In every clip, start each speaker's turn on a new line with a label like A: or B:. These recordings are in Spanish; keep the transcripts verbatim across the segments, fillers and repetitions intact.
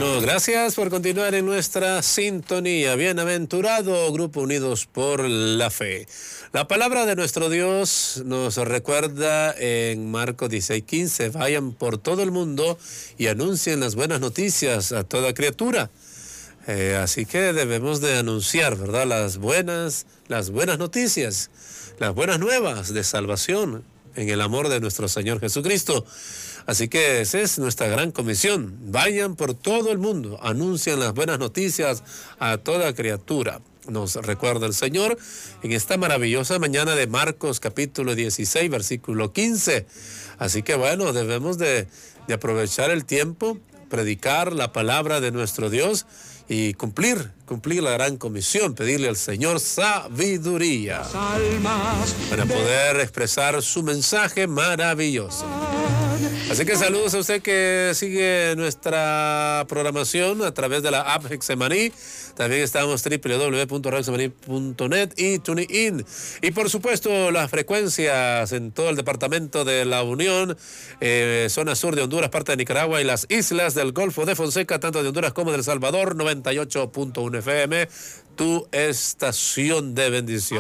A: Bueno, gracias por continuar en nuestra sintonía. Bienaventurado Grupo Unidos por la Fe. La palabra de nuestro Dios nos recuerda en Marcos dieciséis quince, vayan por todo el mundo y anuncien las buenas noticias a toda criatura. Eh, así que debemos de anunciar, ¿verdad? Las buenas, las buenas noticias, las buenas nuevas de salvación en el amor de nuestro Señor Jesucristo. Así que esa es nuestra gran comisión. Vayan por todo el mundo, anuncien las buenas noticias a toda criatura. Nos recuerda el Señor en esta maravillosa mañana de Marcos capítulo dieciséis, versículo quince. Así que bueno, debemos de, de aprovechar el tiempo, predicar la palabra de nuestro Dios y cumplir, cumplir la gran comisión, pedirle al Señor sabiduría para poder expresar su mensaje maravilloso. Así que saludos a usted que sigue nuestra programación a través de la app Hexemaní. También estamos doble u doble u doble u punto radio hexemaní punto net y TuneIn. Y por supuesto las frecuencias en todo el departamento de La Unión, eh, zona sur de Honduras, parte de Nicaragua y las islas del Golfo de Fonseca, tanto de Honduras como de El Salvador, noventa y ocho punto uno F M, tu estación de bendición.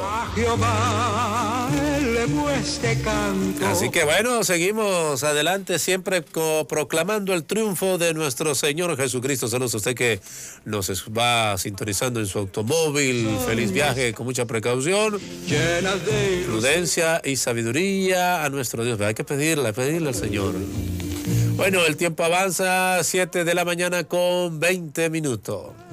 A: Así que bueno, seguimos adelante siempre proclamando el triunfo de nuestro Señor Jesucristo. Saludos a usted que nos va sintonizando en su automóvil. Feliz viaje con mucha precaución, prudencia y sabiduría a nuestro Dios. Hay que pedirle, pedirle al Señor. Bueno, el tiempo avanza, siete de la mañana con veinte minutos.